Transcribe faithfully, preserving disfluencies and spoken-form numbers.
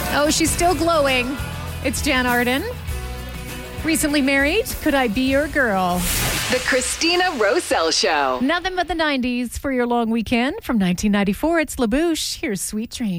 Oh, she's still glowing. It's Jan Arden. Recently married. Could I be your girl? The Christina Rosell Show. Nothing but the nineties for your long weekend. From nineteen ninety-four, it's LaBouche. Here's Sweet Dreams.